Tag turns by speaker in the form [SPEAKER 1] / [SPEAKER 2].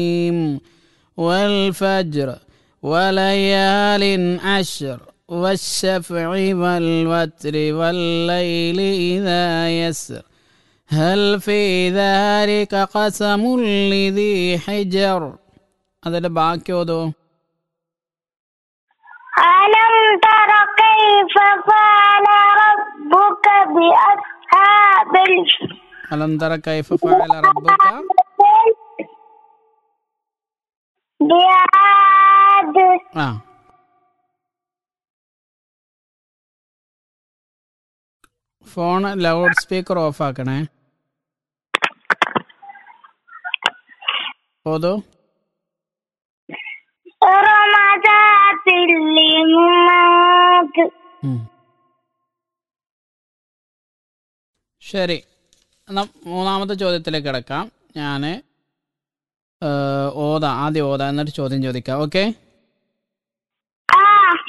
[SPEAKER 1] والفجر وليال عشر والشفع والوتر والليل إذا يسر هل في ذلك قسم لذي حجر. അതിന്റെ ബാക്കി ഓതോ.
[SPEAKER 2] ألم تر كيف فعل ربك بأصحاب
[SPEAKER 1] ألم تر كيف فعل ربك
[SPEAKER 2] بعاد.
[SPEAKER 1] Phone loud speaker of ആക്കണേ. ഓതോ. ശരി, എന്നാൽ മൂന്നാമത്തെ ചോദ്യത്തിലേക്ക് കിടക്കാം. ഞാൻ ആദ്യം ഓതാം എന്നിട്ട് ചോദ്യം ചോദിക്കാം. ഓക്കെ.